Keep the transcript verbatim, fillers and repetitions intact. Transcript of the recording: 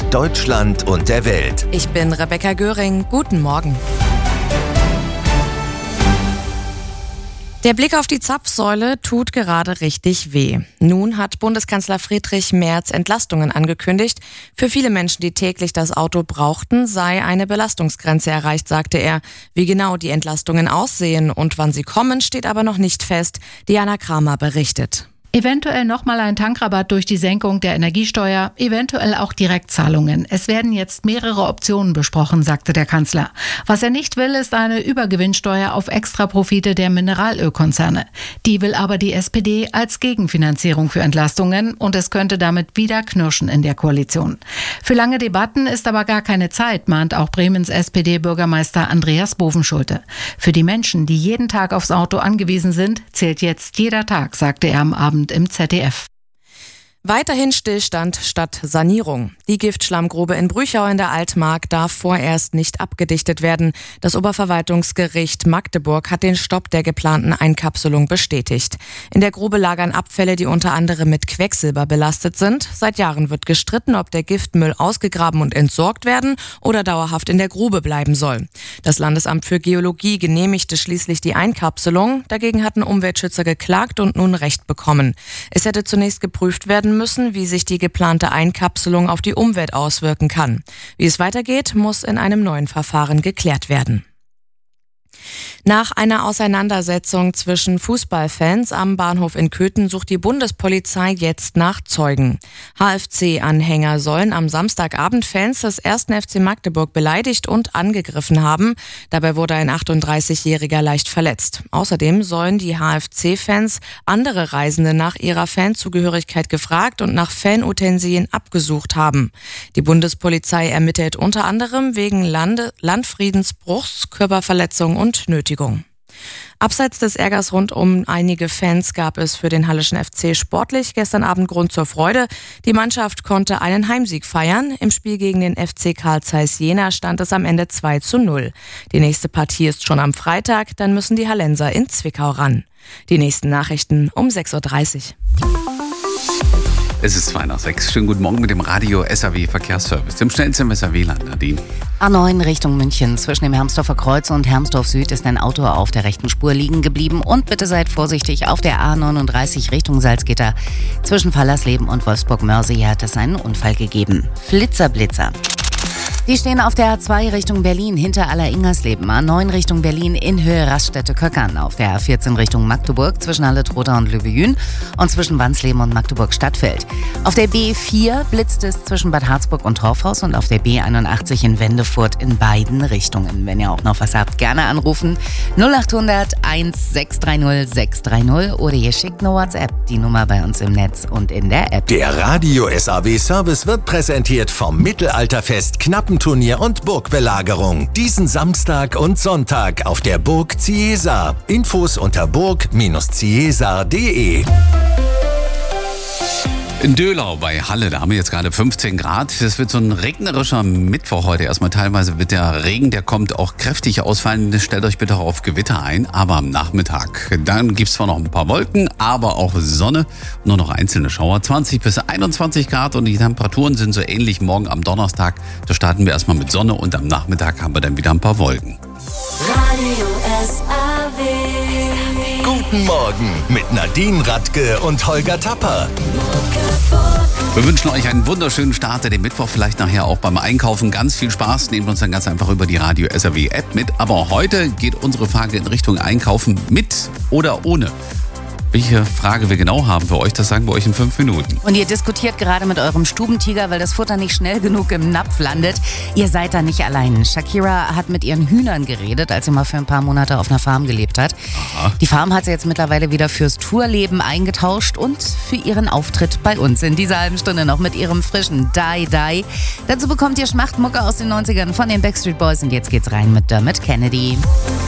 Deutschland und der Welt. Ich bin Rebecca Göring. Guten Morgen. Der Blick auf die Zapfsäule tut gerade richtig weh. Nun hat Bundeskanzler Friedrich Merz Entlastungen angekündigt. Für viele Menschen, die täglich das Auto brauchten, sei eine Belastungsgrenze erreicht, sagte er. Wie genau die Entlastungen aussehen und wann sie kommen, steht aber noch nicht fest. Diana Kramer berichtet. Eventuell nochmal ein Tankrabatt durch die Senkung der Energiesteuer, eventuell auch Direktzahlungen. Es werden jetzt mehrere Optionen besprochen, sagte der Kanzler. Was er nicht will, ist eine Übergewinnsteuer auf Extraprofite der Mineralölkonzerne. Die will aber die S P D als Gegenfinanzierung für Entlastungen und es könnte damit wieder knirschen in der Koalition. Für lange Debatten ist aber gar keine Zeit, mahnt auch Bremens S P D-Bürgermeister Andreas Bovenschulte. Für die Menschen, die jeden Tag aufs Auto angewiesen sind, zählt jetzt jeder Tag, sagte er am Abend im Z D F. Weiterhin Stillstand statt Sanierung. Die Giftschlammgrube in Brüchau in der Altmark darf vorerst nicht abgedichtet werden. Das Oberverwaltungsgericht Magdeburg hat den Stopp der geplanten Einkapselung bestätigt. In der Grube lagern Abfälle, die unter anderem mit Quecksilber belastet sind. Seit Jahren wird gestritten, ob der Giftmüll ausgegraben und entsorgt werden oder dauerhaft in der Grube bleiben soll. Das Landesamt für Geologie genehmigte schließlich die Einkapselung. Dagegen hatten Umweltschützer geklagt und nun Recht bekommen. Es hätte zunächst geprüft werden müssen, wie sich die geplante Einkapselung auf die Umwelt auswirken kann. Wie es weitergeht, muss in einem neuen Verfahren geklärt werden. Nach einer Auseinandersetzung zwischen Fußballfans am Bahnhof in Köthen sucht die Bundespolizei jetzt nach Zeugen. H F C-Anhänger sollen am Samstagabend Fans des ersten F C Magdeburg beleidigt und angegriffen haben. Dabei wurde ein achtunddreißigjähriger leicht verletzt. Außerdem sollen die H F C-Fans andere Reisende nach ihrer Fanzugehörigkeit gefragt und nach Fanutensilien abgesucht haben. Die Bundespolizei ermittelt unter anderem wegen Lande- Landfriedensbruchs, Körperverletzung und Nötigung. Abseits des Ärgers rund um einige Fans gab es für den Halleschen F C sportlich gestern Abend Grund zur Freude. Die Mannschaft konnte einen Heimsieg feiern. Im Spiel gegen den F C Carl Zeiss Jena stand es am Ende zwei zu null. Die nächste Partie ist schon am Freitag, dann müssen die Hallenser in Zwickau ran. Die nächsten Nachrichten um sechs Uhr dreißig. Es ist zwei nach sechs. Schönen guten Morgen mit dem Radio S A W Verkehrsservice, dem schnellsten S A W-Land, Nadine. A neun Richtung München. Zwischen dem Hermsdorfer Kreuz und Hermsdorf Süd ist ein Auto auf der rechten Spur liegen geblieben. Und bitte seid vorsichtig auf der A neununddreißig Richtung Salzgitter. Zwischen Fallersleben und Wolfsburg-Mörsee hat es einen Unfall gegeben. Flitzer, Blitzer. Die stehen auf der A zwei Richtung Berlin hinter Aller-Ingersleben, A neun Richtung Berlin in Höhe Raststätte-Köckern, auf der A vierzehn Richtung Magdeburg zwischen Halle-Trotha und Löwe-Jün und zwischen Wansleben und Magdeburg-Stadtfeld. Auf der B vier blitzt es zwischen Bad Harzburg und Torfhaus und auf der B einundachtzig in Wendefurt in beiden Richtungen. Wenn ihr auch noch was habt, gerne anrufen null acht hundert eins sechs drei null sechs drei null oder ihr schickt eine WhatsApp, die Nummer bei uns im Netz und in der App. Der Radio S A W Service wird präsentiert vom Mittelalterfest Knappenturnier und Burgbelagerung. Diesen Samstag und Sonntag auf der Burg Ciesa. Infos unter burg Ciesa punkt de. In Döhlau bei Halle, da haben wir jetzt gerade fünfzehn Grad. Das wird so ein regnerischer Mittwoch heute. Erstmal teilweise wird der Regen, der kommt auch kräftig ausfallen. Stellt euch bitte auch auf Gewitter ein, aber am Nachmittag. Dann gibt es zwar noch ein paar Wolken, aber auch Sonne. Nur noch einzelne Schauer. zwanzig bis einundzwanzig Grad und die Temperaturen sind so ähnlich morgen am Donnerstag. Da starten wir erstmal mit Sonne und am Nachmittag haben wir dann wieder ein paar Wolken. Radio S A W. Guten Morgen mit Nadine Radke und Holger Tapper. Wir wünschen euch einen wunderschönen Start in den Mittwoch, vielleicht nachher auch beim Einkaufen. Ganz viel Spaß, nehmt uns dann ganz einfach über die Radio S A W App mit. Aber heute geht unsere Frage in Richtung Einkaufen mit oder ohne. Welche Frage wir genau haben für euch, das sagen wir euch in fünf Minuten. Und ihr diskutiert gerade mit eurem Stubentiger, weil das Futter nicht schnell genug im Napf landet. Ihr seid da nicht allein. Shakira hat mit ihren Hühnern geredet, als sie mal für ein paar Monate auf einer Farm gelebt hat. Aha. Die Farm hat sie jetzt mittlerweile wieder fürs Tourleben eingetauscht und für ihren Auftritt bei uns in dieser halben Stunde noch mit ihrem frischen Die Die. Dazu bekommt ihr Schmachtmucke aus den neunzigern von den Backstreet Boys und jetzt geht's rein mit Dermot Kennedy.